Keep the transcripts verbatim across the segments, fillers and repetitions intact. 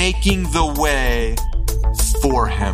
making the way for him.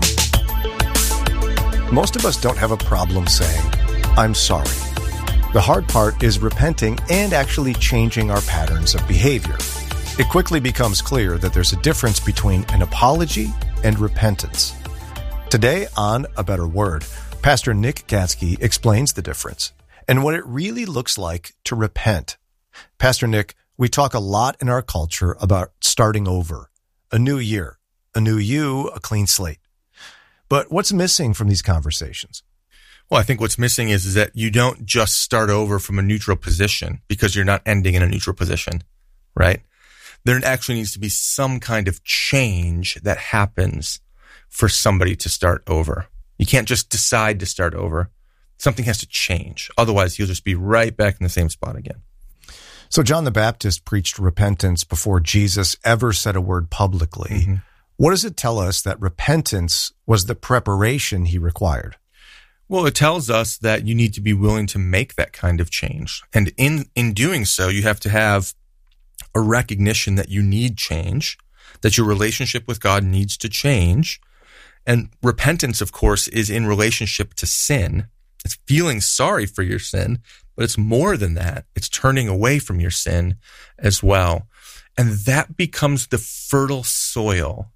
Most of us don't have a problem saying, I'm sorry. The hard part is repenting and actually changing our patterns of behavior. It quickly becomes clear that there's a difference between an apology and repentance. Today on A Better Word, Pastor Nick Gatzke explains the difference and what it really looks like to repent. Pastor Nick, we talk a lot in our culture about starting over, a new year, a new you, a clean slate. But what's missing from these conversations? Well, I think what's missing is, is that you don't just start over from a neutral position because you're not ending in a neutral position, right? There actually needs to be some kind of change that happens for somebody to start over. You can't just decide to start over. Something has to change. Otherwise, you'll just be right back in the same spot again. So John the Baptist preached repentance before Jesus ever said a word publicly. Mm-hmm. What does it tell us that repentance was the preparation he required? Well, it tells us that you need to be willing to make that kind of change. And in, in doing so, you have to have a recognition that you need change, that your relationship with God needs to change. And repentance, of course, is in relationship to sin. It's feeling sorry for your sin, but it's more than that. It's turning away from your sin as well. And that becomes the fertile soil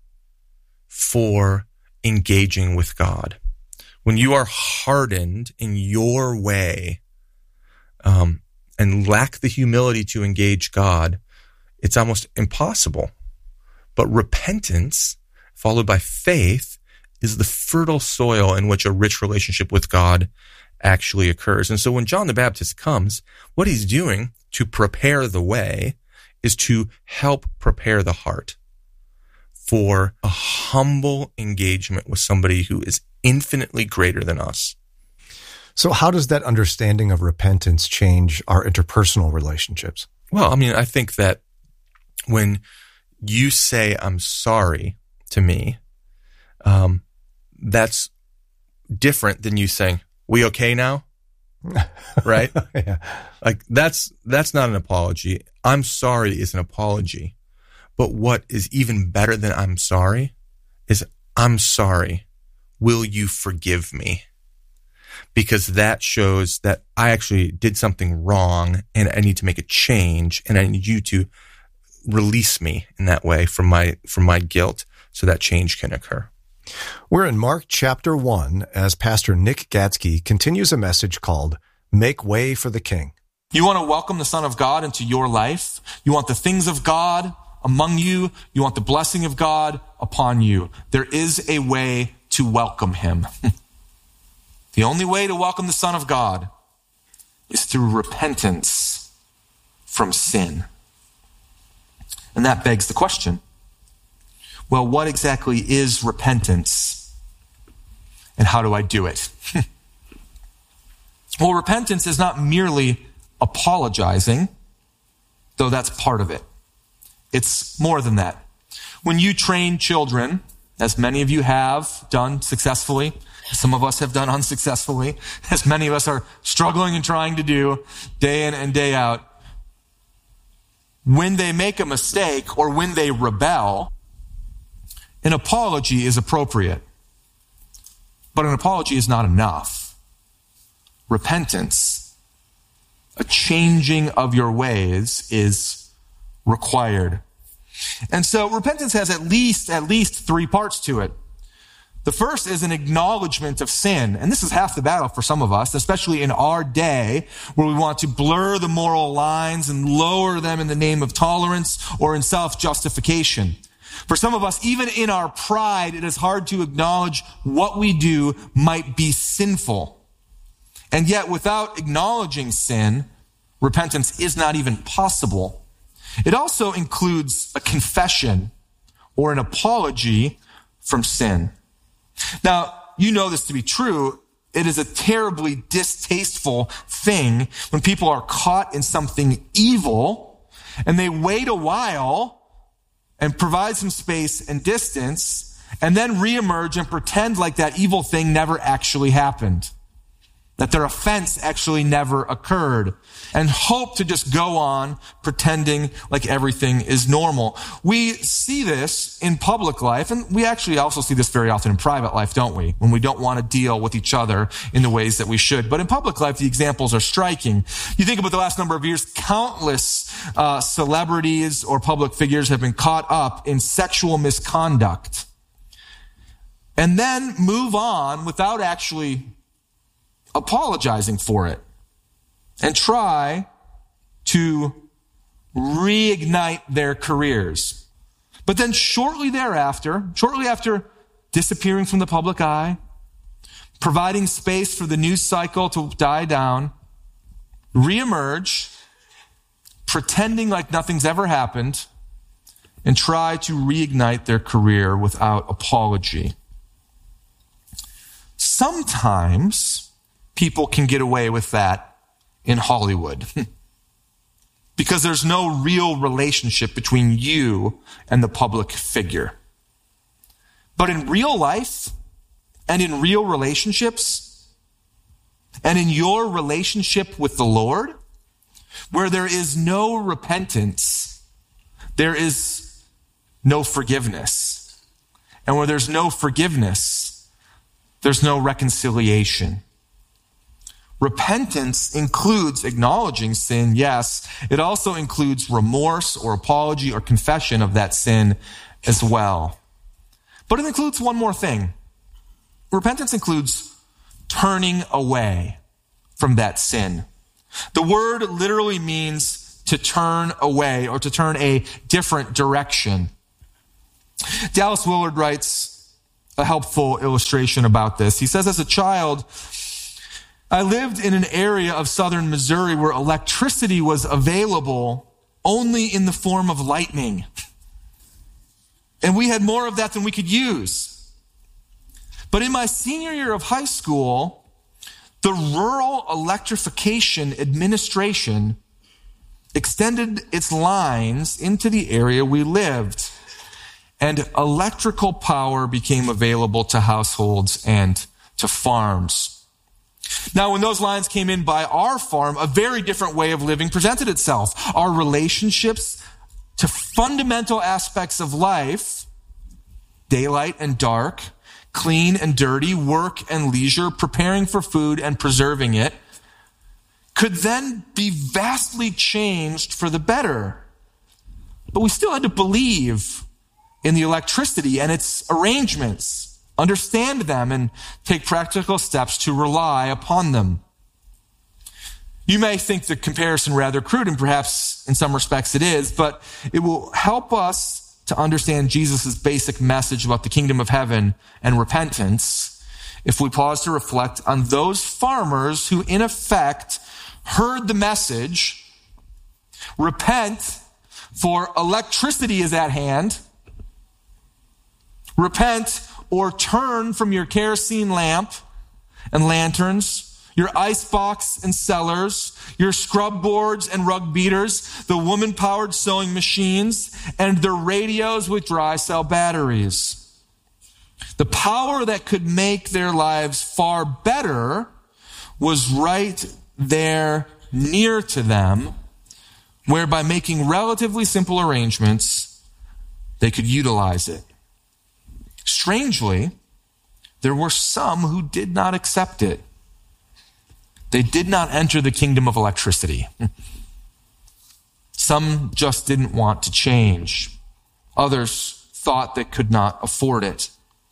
for engaging with God. When you are hardened in your way um, and lack the humility to engage God, it's almost impossible. But repentance, followed by faith, is the fertile soil in which a rich relationship with God actually occurs. And so when John the Baptist comes, what he's doing to prepare the way is to help prepare the heart for a humble engagement with somebody who is infinitely greater than us. So how does that understanding of repentance change our interpersonal relationships? Well, I mean, I think that when you say, I'm sorry to me, um, that's different than you saying, we okay now? Right? Yeah. Like that's, that's not an apology. I'm sorry is an apology. But what is even better than I'm sorry is I'm sorry. Will you forgive me? Because that shows that I actually did something wrong and I need to make a change and I need you to release me in that way from my, from my guilt so that change can occur. We're in Mark chapter one as Pastor Nick Gatzke continues a message called Make Way for the King. You want to welcome the Son of God into your life. You want the things of God among you. You want the blessing of God upon you. There is a way to welcome him. The only way to welcome the Son of God is through repentance from sin. And that begs the question, well, what exactly is repentance? And how do I do it? Well, repentance is not merely apologizing, though that's part of it. It's more than that. When you train children, as many of you have done successfully, some of us have done unsuccessfully, as many of us are struggling and trying to do day in and day out, when they make a mistake or when they rebel, an apology is appropriate. But an apology is not enough. Repentance, a changing of your ways, is required. And so repentance has at least, at least three parts to it. The first is an acknowledgement of sin. And this is half the battle for some of us, especially in our day where we want to blur the moral lines and lower them in the name of tolerance or in self-justification. For some of us, even in our pride, it is hard to acknowledge what we do might be sinful. And yet, without acknowledging sin, repentance is not even possible. It also includes a confession or an apology from sin. Now, you know this to be true. It is a terribly distasteful thing when people are caught in something evil and they wait a while and provide some space and distance and then reemerge and pretend like that evil thing never actually happened. that their offense actually never occurred, and hope to just go on pretending like everything is normal. We see this in public life, and we actually also see this very often in private life, don't we? When we don't want to deal with each other in the ways that we should. But in public life, the examples are striking. You think about the last number of years, countless uh, celebrities or public figures have been caught up in sexual misconduct, and then move on without actually apologizing for it, and try to reignite their careers. But then shortly thereafter, shortly after disappearing from the public eye, providing space for the news cycle to die down, reemerge, pretending like nothing's ever happened, and try to reignite their career without apology. Sometimes people can get away with that in Hollywood because there's no real relationship between you and the public figure. But in real life and in real relationships and in your relationship with the Lord, where there is no repentance, there is no forgiveness. And where there's no forgiveness, there's no reconciliation. Repentance includes acknowledging sin, yes. It also includes remorse or apology or confession of that sin as well. But it includes one more thing. Repentance includes turning away from that sin. The word literally means to turn away or to turn a different direction. Dallas Willard writes a helpful illustration about this. He says, as a child, I lived in an area of southern Missouri where electricity was available only in the form of lightning. And we had more of that than we could use. But in my senior year of high school, the Rural Electrification Administration extended its lines into the area we lived, and electrical power became available to households and to farms. Now, when those lines came in by our farm, a very different way of living presented itself. Our relationships to fundamental aspects of life, daylight and dark, clean and dirty, work and leisure, preparing for food and preserving it, could then be vastly changed for the better. But we still had to believe in the electricity and its arrangements, understand them, and take practical steps to rely upon them. You may think the comparison rather crude, and perhaps in some respects it is, but it will help us to understand Jesus' basic message about the kingdom of heaven and repentance if we pause to reflect on those farmers who, in effect, heard the message, repent, for electricity is at hand. Repent, or turn from your kerosene lamp and lanterns, your icebox and cellars, your scrub boards and rug beaters, the woman-powered sewing machines, and the radios with dry cell batteries. The power that could make their lives far better was right there near to them, where by making relatively simple arrangements, they could utilize it. Strangely, there were some who did not accept it. They did not enter the kingdom of electricity. Some just didn't want to change. Others thought they could not afford it.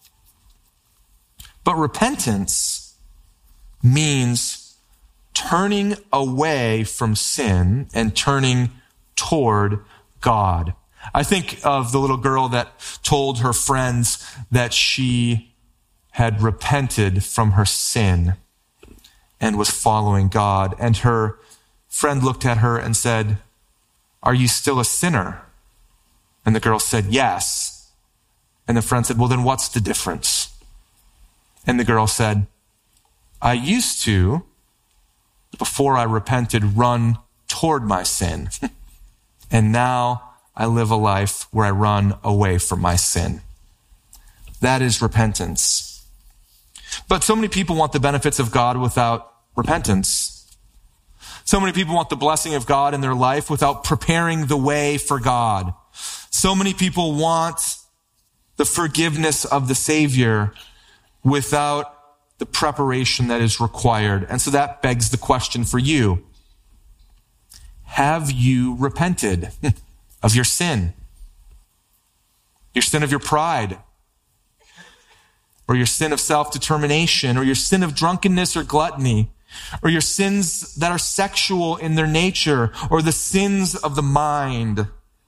But repentance means turning away from sin and turning toward God. I think of the little girl that told her friends that she had repented from her sin and was following God. And her friend looked at her and said, "Are you still a sinner?" And the girl said, "Yes." And the friend said, "Well, then what's the difference?" And the girl said, "I used to, before I repented, run toward my sin. And now I live a life where I run away from my sin." That is repentance. But so many people want the benefits of God without repentance. So many people want the blessing of God in their life without preparing the way for God. So many people want the forgiveness of the Savior without the preparation that is required. And so that begs the question for you. Have you repented of your sin? Your sin of your pride? Or your sin of self-determination? Or your sin of drunkenness or gluttony? Or your sins that are sexual in their nature? Or the sins of the mind?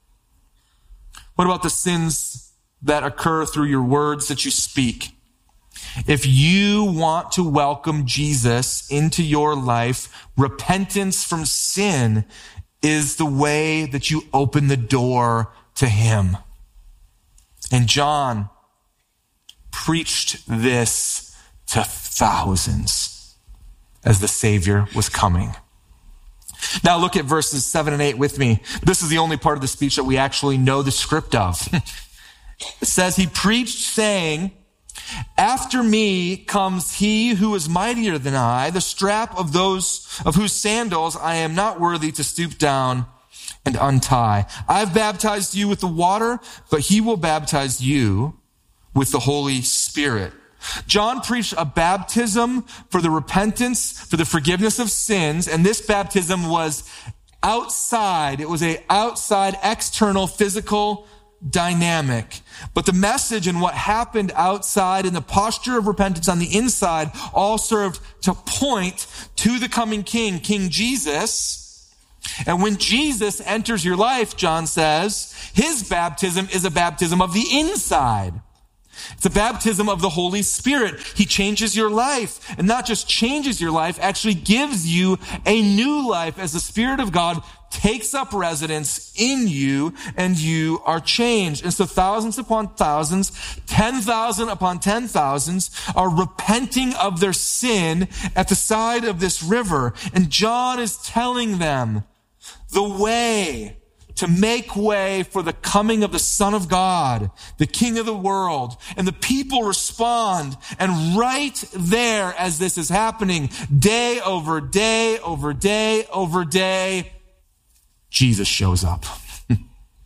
What about the sins that occur through your words that you speak? If you want to welcome Jesus into your life, repentance from sin is the way that you open the door to him. And John preached this to thousands as the Savior was coming. Now look at verses seven and eight with me. This is the only part of the speech that we actually know the script of. It says, he preached saying, after me comes he who is mightier than I, the strap of those of whose sandals I am not worthy to stoop down and untie. I've baptized you with the water, but he will baptize you with the Holy Spirit. John preached a baptism for the repentance, for the forgiveness of sins, and this baptism was outside. It was a outside, external, physical dynamic. But the message and what happened outside and the posture of repentance on the inside all served to point to the coming King, King Jesus. And when Jesus enters your life, John says, his baptism is a baptism of the inside. It's a baptism of the Holy Spirit. He changes your life, and not just changes your life, actually gives you a new life as the Spirit of God takes up residence in you and you are changed. And so thousands upon thousands, ten thousand upon ten thousands are repenting of their sin at the side of this river. And John is telling them the way to make way for the coming of the Son of God, the King of the world. And the people respond. And right there, as this is happening, day over day over day over day, Jesus shows up. And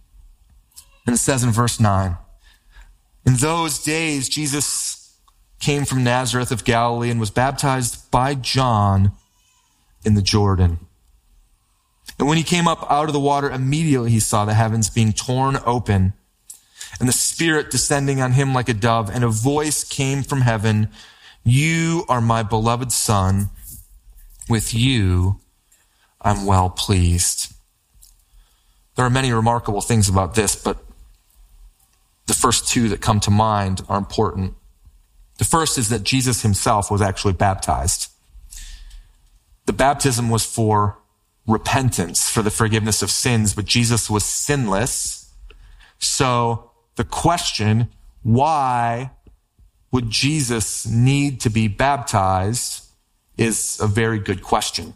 it says in verse nine, in those days, Jesus came from Nazareth of Galilee and was baptized by John in the Jordan. And when he came up out of the water, immediately he saw the heavens being torn open and the Spirit descending on him like a dove. And a voice came from heaven, you are my beloved Son. With you I'm well pleased. There are many remarkable things about this, but the first two that come to mind are important. The first is that Jesus himself was actually baptized. The baptism was for repentance, for the forgiveness of sins, but Jesus was sinless. So the question, why would Jesus need to be baptized, is a very good question.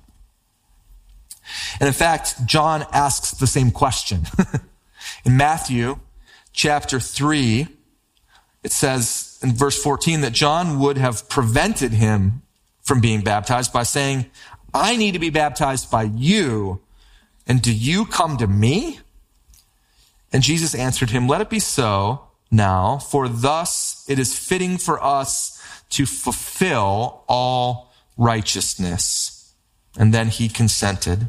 And in fact, John asks the same question. In Matthew chapter three, it says in verse fourteen that John would have prevented him from being baptized by saying, I need to be baptized by you, and do you come to me? And Jesus answered him, let it be so now, for thus it is fitting for us to fulfill all righteousness. And then he consented.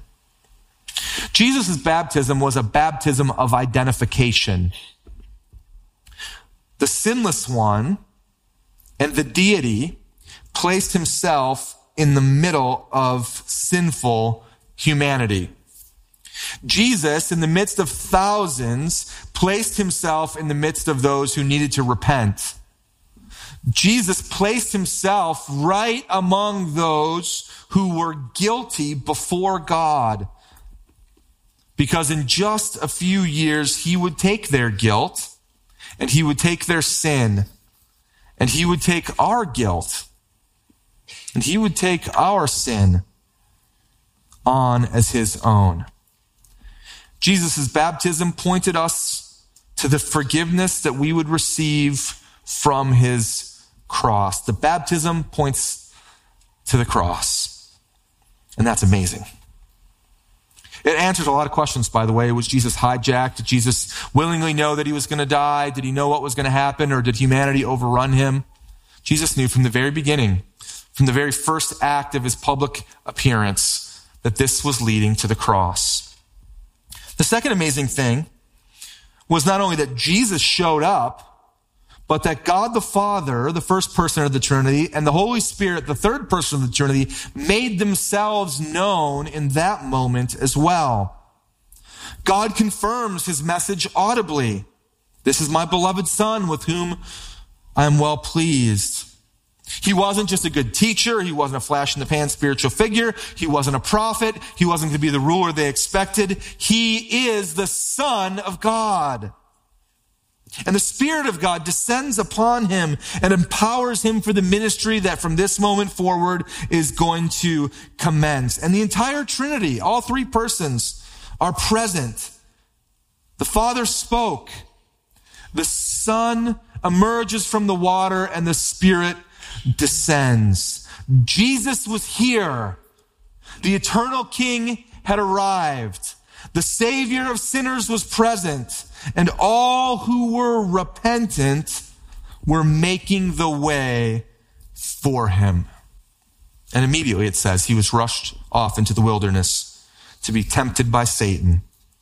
Jesus' baptism was a baptism of identification. The sinless one and the deity placed himself in the middle of sinful humanity. Jesus, in the midst of thousands, placed himself in the midst of those who needed to repent. Jesus placed himself right among those who were guilty before God. Because in just a few years, he would take their guilt, and he would take their sin, and he would take our guilt, and he would take our sin on as his own. Jesus' baptism pointed us to the forgiveness that we would receive from his cross. The baptism points to the cross. And that's amazing. It answers a lot of questions, by the way. Was Jesus hijacked? Did Jesus willingly know that he was going to die? Did he know what was going to happen? Or did humanity overrun him? Jesus knew from the very beginning, from the very first act of his public appearance, that this was leading to the cross. The second amazing thing was not only that Jesus showed up, but that God the Father, the first person of the Trinity, and the Holy Spirit, the third person of the Trinity, made themselves known in that moment as well. God confirms his message audibly. This is my beloved Son with whom I am well pleased. He wasn't just a good teacher. He wasn't a flash in the pan spiritual figure. He wasn't a prophet. He wasn't going to be the ruler they expected. He is the Son of God. And the Spirit of God descends upon him and empowers him for the ministry that from this moment forward is going to commence. And the entire Trinity, all three persons, are present. The Father spoke. The Son emerges from the water and the Spirit descends. Jesus was here. The eternal King had arrived. The Savior of sinners was present. And all who were repentant were making the way for him. And immediately it says he was rushed off into the wilderness to be tempted by Satan.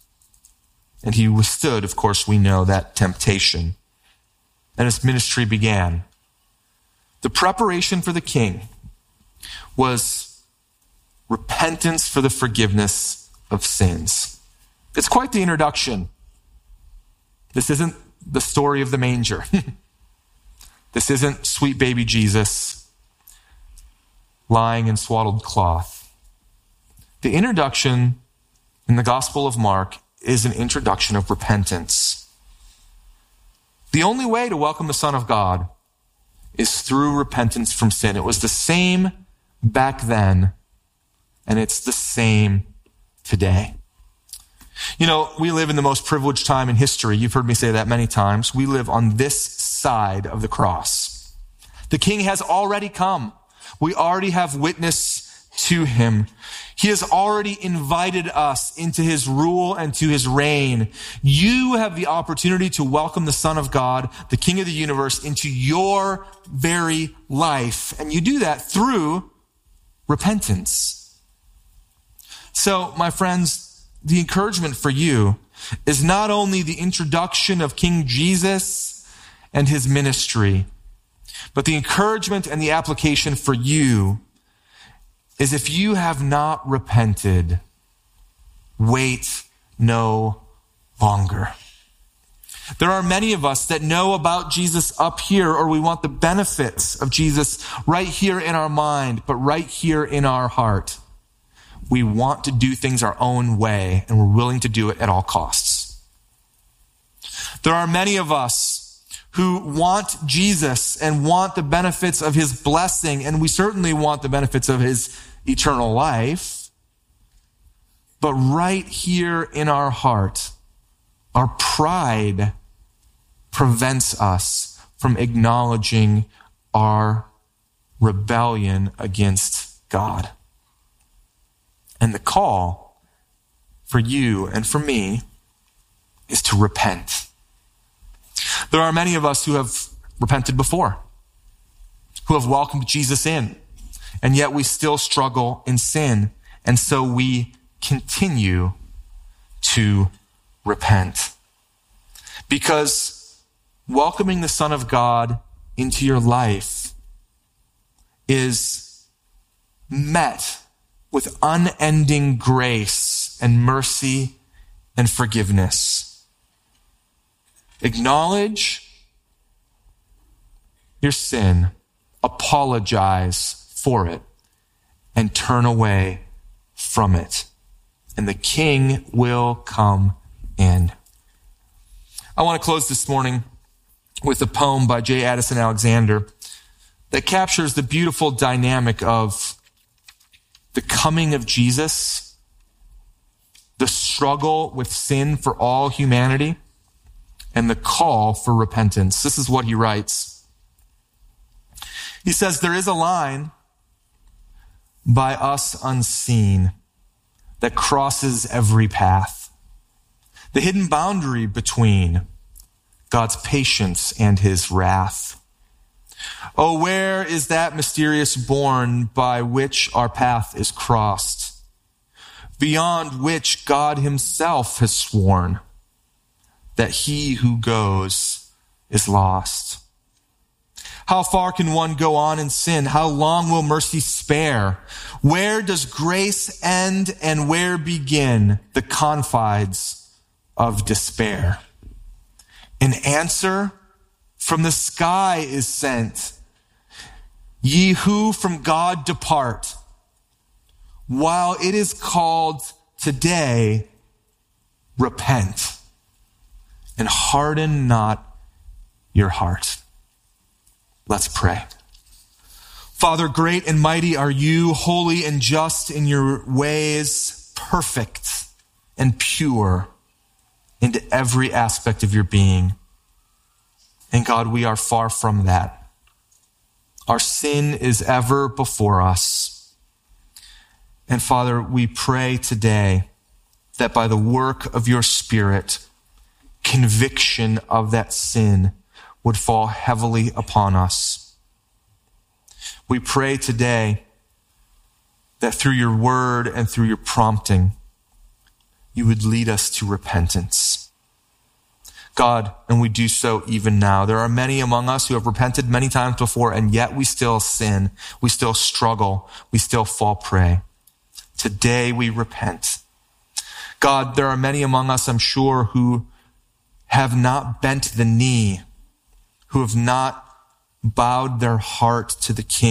And he withstood, of course, we know, that temptation. And his ministry began. The preparation for the king was repentance for the forgiveness of sins. It's quite the introduction. This isn't the story of the manger. This isn't sweet baby Jesus lying in swaddled cloth. The introduction in the Gospel of Mark is an introduction of repentance. The only way to welcome the Son of God is through repentance from sin. It was the same back then, and it's the same today. You know, we live in the most privileged time in history. You've heard me say that many times. We live on this side of the cross. The King has already come. We already have witness to him. He has already invited us into his rule and to his reign. You have the opportunity to welcome the Son of God, the King of the universe, into your very life. And you do that through repentance. So, my friends, the encouragement for you is not only the introduction of King Jesus and his ministry, but the encouragement and the application for you is if you have not repented, wait no longer. There are many of us that know about Jesus up here, or we want the benefits of Jesus right here in our mind, but right here in our heart. We want to do things our own way, and we're willing to do it at all costs. There are many of us who want Jesus and want the benefits of his blessing, and we certainly want the benefits of his eternal life. But right here in our heart, our pride prevents us from acknowledging our rebellion against God. And the call for you and for me is to repent. There are many of us who have repented before, who have welcomed Jesus in, and yet we still struggle in sin. And so we continue to repent. Because welcoming the Son of God into your life is met with unending grace and mercy and forgiveness. Acknowledge your sin, apologize for it, and turn away from it. And the King will come in. I want to close this morning with a poem by J. Addison Alexander that captures the beautiful dynamic of the coming of Jesus, the struggle with sin for all humanity, and the call for repentance. This is what he writes. He says, "There is a line by us unseen, that crosses every path, the hidden boundary between God's patience and his wrath. Oh, where is that mysterious bourne by which our path is crossed, beyond which God himself has sworn that he who goes is lost? How far can one go on in sin? How long will mercy spare? Where does grace end and where begin the confines of despair? An answer from the sky is sent. Ye who from God depart, while it is called today, repent and harden not your heart. Let's pray. Father, great and mighty are you, holy and just in your ways, perfect and pure into every aspect of your being. And God, we are far from that. Our sin is ever before us. And Father, we pray today that by the work of your Spirit, conviction of that sin would fall heavily upon us. We pray today that through your word and through your prompting, you would lead us to repentance. God, and we do so even now. There are many among us who have repented many times before, and yet we still sin. We still struggle. We still fall prey. Today we repent. God, there are many among us, I'm sure, who have not bent the knee, who have not bowed their heart to the King.